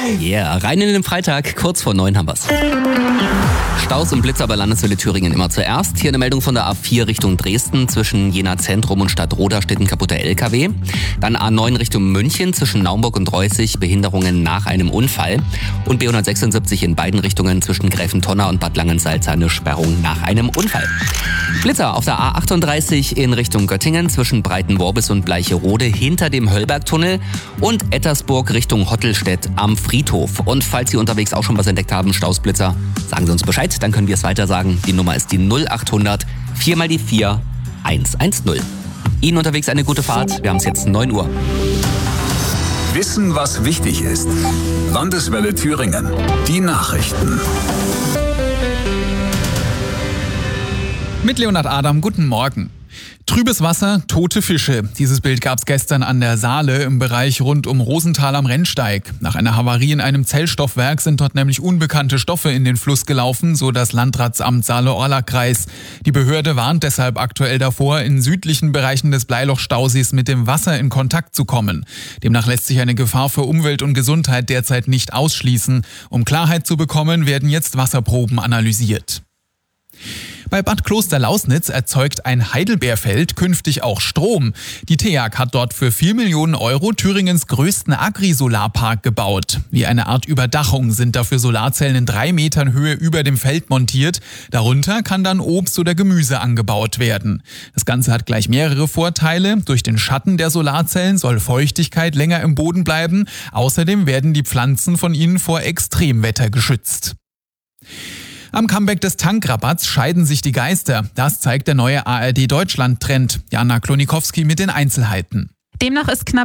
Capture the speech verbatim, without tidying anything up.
Yeah, rein in den Freitag, kurz vor neun haben wir's. Staus und Blitzer bei Landeswelle Thüringen immer zuerst. Hier eine Meldung von der A vier Richtung Dresden. Zwischen Jena Zentrum und Stadtroda steht ein kaputter L K W. Dann A neun Richtung München zwischen Naumburg und Reußig. Behinderungen nach einem Unfall. Und B hundertsechsundsiebzig in beiden Richtungen zwischen Gräfentonner und Bad Langensalza eine Sperrung nach einem Unfall. Blitzer auf der A achtunddreißig in Richtung Göttingen zwischen Breitenworbis und Bleicherode hinter dem Höllbergtunnel und Ettersburg Richtung Hottelstedt am Friedhof. Und falls Sie unterwegs auch schon was entdeckt haben, Stausblitzer, sagen Sie uns Bescheid, dann können wir es weiter sagen. Die Nummer ist die null achthundert vier mal die vier hundertzehn. Ihnen unterwegs eine gute Fahrt. Wir haben es jetzt neun Uhr. Wissen, was wichtig ist. Landeswelle Thüringen. Die Nachrichten. Mit Leonhard Adam, guten Morgen. Trübes Wasser, tote Fische. Dieses Bild gab es gestern an der Saale im Bereich rund um Rosenthal am Rennsteig. Nach einer Havarie in einem Zellstoffwerk sind dort nämlich unbekannte Stoffe in den Fluss gelaufen, so das Landratsamt Saale-Orla-Kreis. Die Behörde warnt deshalb aktuell davor, in südlichen Bereichen des Bleiloch-Stausees mit dem Wasser in Kontakt zu kommen. Demnach lässt sich eine Gefahr für Umwelt und Gesundheit derzeit nicht ausschließen. Um Klarheit zu bekommen, werden jetzt Wasserproben analysiert. Bei Bad Kloster-Lausnitz erzeugt ein Heidelbeerfeld künftig auch Strom. Die T E A G hat dort für vier Millionen Euro Thüringens größten Agri-Solarpark gebaut. Wie eine Art Überdachung sind dafür Solarzellen in drei Metern Höhe über dem Feld montiert. Darunter kann dann Obst oder Gemüse angebaut werden. Das Ganze hat gleich mehrere Vorteile. Durch den Schatten der Solarzellen soll Feuchtigkeit länger im Boden bleiben. Außerdem werden die Pflanzen von ihnen vor Extremwetter geschützt. Am Comeback des Tankrabatts scheiden sich die Geister. Das zeigt der neue A R D-Deutschland-Trend. Jana Klonikowski mit den Einzelheiten. Demnach ist knapp